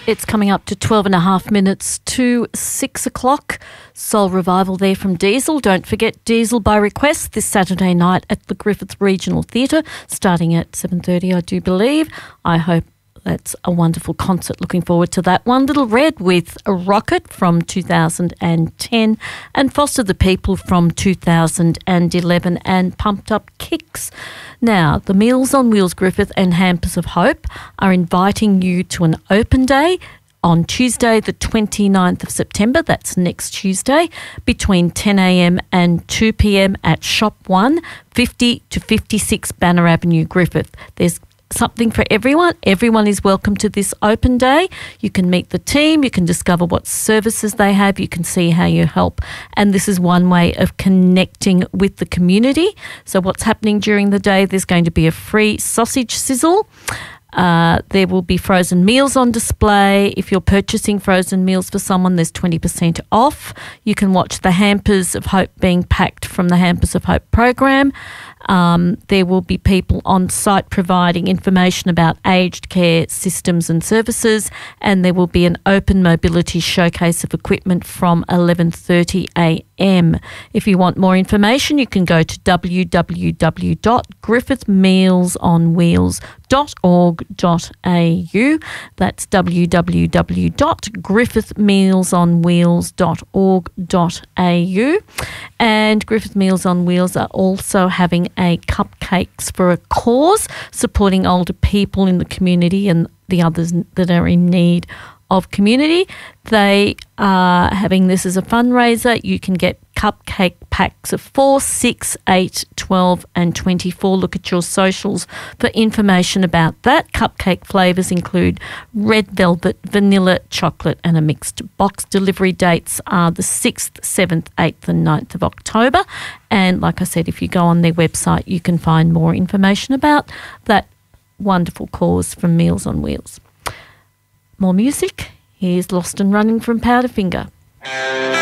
It's coming up to 12 and a half minutes to 6 o'clock. Soul Revival there from Diesel. Don't forget Diesel by request this Saturday night at the Griffith Regional Theatre, starting at 7:30, I do believe. I hope that's a wonderful concert. Looking forward to that one. Little Red with a Rocket from 2010 and Foster the People from 2011 and Pumped Up Kicks. Now, the Meals on Wheels Griffith and Hampers of Hope are inviting you to an open day on Tuesday the 29th of September, that's next Tuesday, between 10 a.m. and 2 p.m. at Shop 1, 50 to 56 Banner Avenue, Griffith. There's something for everyone. Everyone is welcome to this open day. You can meet the team, you can discover what services they have, you can see how you help. And this is one way of connecting with the community. So what's happening during the day? There's going to be a free sausage sizzle. There will be frozen meals on display. If you're purchasing frozen meals for someone, there's 20% off. You can watch the Hampers of Hope being packed from the Hampers of Hope program. There will be people on site providing information about aged care systems and services, and there will be an open mobility showcase of equipment from 11:30 a.m. If you want more information, you can go to www.griffithmealsonwheels.org.au. That's www.griffithmealsonwheels.org.au. And Griffith Meals on Wheels are also having a Cupcakes for a Cause, supporting older people in the community and the others that are in need of community. They are having this as a fundraiser. You can get cupcake packs of 4, 6, 8, 12 and 24. Look at your socials for information about that. Cupcake flavours include red velvet, vanilla, chocolate and a mixed box. Delivery dates are the 6th, 7th, 8th and 9th of October. And like I said, if you go on their website, you can find more information about that wonderful cause from Meals on Wheels. More music. Here's Lost and Running from Powderfinger.